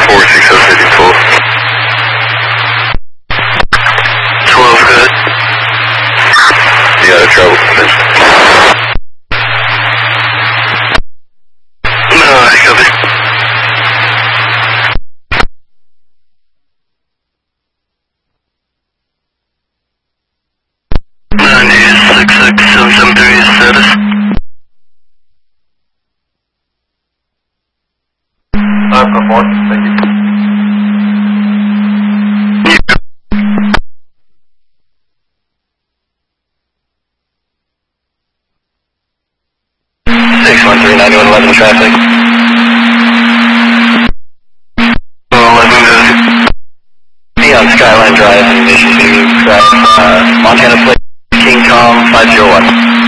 46054. 12 good. You got a trouble. No, I copy. Status. Perform, thank you. 613-9111 traffic. 11 good. Be on Skyline Drive in Mission View, Montana Plate, King Tom 501.